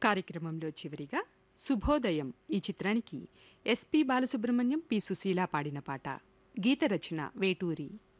కార్యక్రమంలో చివరిగా శుభోదయం ఈ చిత్రానికి ఎస్పి బాలసుబ్రహ్మణ్యం పి సుశీల పాడిన పాట. గీత రచన వేటూరి.